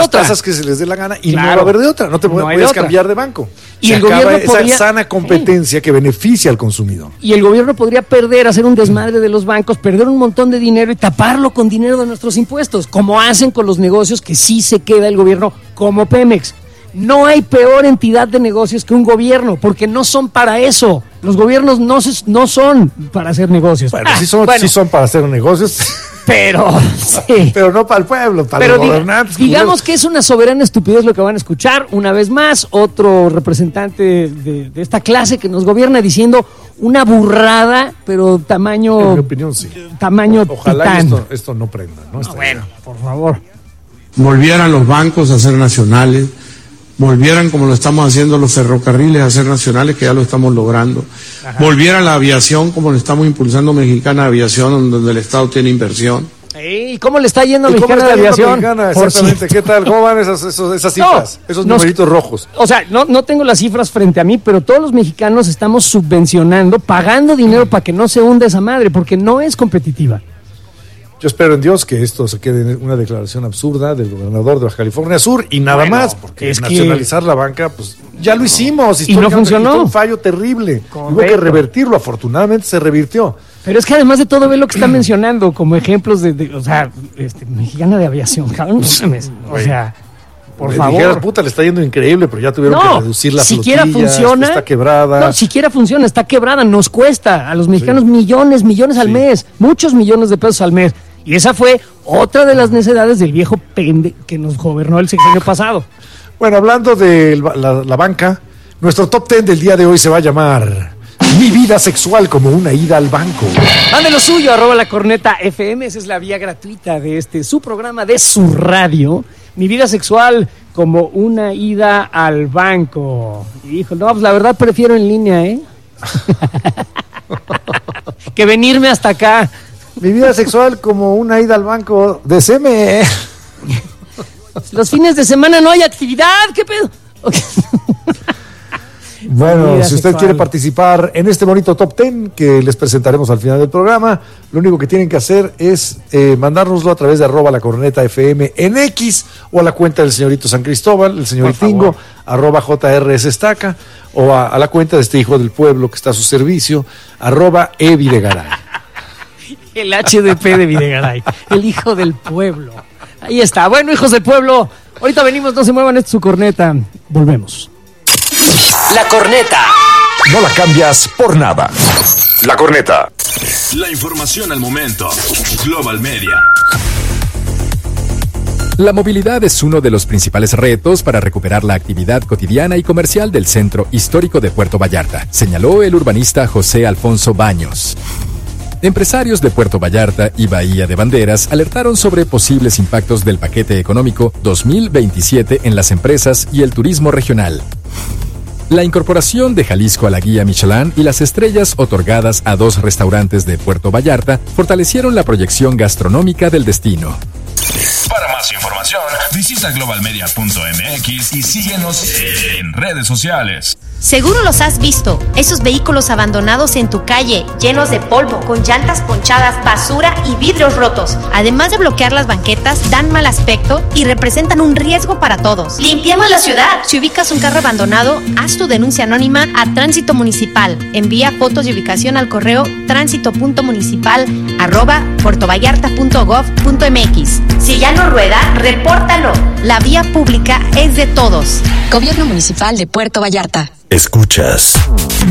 otra. tasas que se les dé la gana y Claro. no va a haber de otra. No te puedes cambiar de banco. Y se el acaba gobierno esa podría... sana competencia que beneficia al consumidor. Y el gobierno podría perder, hacer un desmadre de los bancos, perder un montón de dinero y taparlo con dinero de nuestros impuestos, como hacen con los negocios que sí se queda el gobierno, como Pemex. No hay peor entidad de negocios que un gobierno, porque no son para eso. Los gobiernos no son para hacer negocios. Bueno, sí son para hacer negocios, pero sí. pero no para el pueblo, para los gobernantes. Digamos que es una soberana estupidez lo que van a escuchar. Una vez más, otro representante de esta clase que nos gobierna diciendo una burrada, pero tamaño... En mi opinión, sí. Tamaño Ojalá titán. esto no prenda. ¿No? Bueno, por favor. Volvieran los bancos a ser nacionales, volvieran como lo estamos haciendo los ferrocarriles a ser nacionales, que ya lo estamos logrando. Ajá. Volviera la aviación como lo estamos impulsando Mexicana Aviación, donde el Estado tiene inversión. ¿Y cómo le está yendo a Mexicana de Aviación? Exactamente. ¿Qué tal? ¿Cómo van esas cifras? Esos numeritos rojos. O sea, no tengo las cifras frente a mí, pero todos los mexicanos estamos subvencionando, pagando dinero para que no se hunda esa madre, porque no es competitiva. Yo espero en Dios que esto se quede en una declaración absurda del gobernador de Baja California Sur y nada más, porque nacionalizar la banca, pues ya lo hicimos. Y no funcionó. Fue un fallo terrible. Hubo que revertirlo. Afortunadamente se revirtió. Pero es que además de todo, ve lo que está mencionando como ejemplos o sea, Mexicana de Aviación, cabrón. O sea, por favor. Dijeras, puta, le está yendo increíble, pero ya tuvieron que reducir la flotilla. Funciona. Está quebrada. No, siquiera funciona, está quebrada. Nos cuesta a los mexicanos millones al mes. Muchos millones de pesos al mes. Y esa fue otra de las necedades del viejo pende que nos gobernó el sexenio pasado. Bueno, hablando de la banca, nuestro top 10 del día de hoy se va a llamar Mi vida sexual como una ida al banco. Mande lo suyo, @lacorneta.fm. Esa es la vía gratuita de su programa, de su radio. Mi vida sexual como una ida al banco. Hijo, no, pues la verdad prefiero en línea, que venirme hasta acá. Mi vida sexual como una ida al banco. Deseme. Los fines de semana no hay actividad. ¿Qué pedo? Bueno, si usted quiere participar en este bonito top 10 que les presentaremos al final del programa, lo único que tienen que hacer es mandárnoslo a través de @lacorneta.fm en X o a la cuenta del señorito San Cristóbal, el señoritingo, @JRSestaca, o a la cuenta de este hijo del pueblo que está a su servicio, @evidegaray. El HDP de Videgaray, el hijo del pueblo. Ahí está. Bueno, hijos del pueblo, ahorita venimos, no se muevan, esta es su corneta. Volvemos. La corneta. No la cambias por nada. La corneta. La información al momento. Global Media. La movilidad es uno de los principales retos para recuperar la actividad cotidiana y comercial del centro histórico de Puerto Vallarta, señaló el urbanista José Alfonso Baños. Empresarios de Puerto Vallarta y Bahía de Banderas alertaron sobre posibles impactos del paquete económico 2027 en las empresas y el turismo regional. La incorporación de Jalisco a la guía Michelin y las estrellas otorgadas a 2 restaurantes de Puerto Vallarta fortalecieron la proyección gastronómica del destino. Para más información, visita globalmedia.mx y síguenos en redes sociales. Seguro los has visto, esos vehículos abandonados en tu calle, llenos de polvo, con llantas ponchadas, basura y vidrios rotos. Además de bloquear las banquetas, dan mal aspecto y representan un riesgo para todos. ¡Limpiemos la ciudad! Si ubicas un carro abandonado, haz tu denuncia anónima a Tránsito Municipal. Envía fotos de ubicación al correo transito.municipal@puertovallarta.gov.mx. Si ya no rueda, repórtalo. La vía pública es de todos. Gobierno Municipal de Puerto Vallarta. Escuchas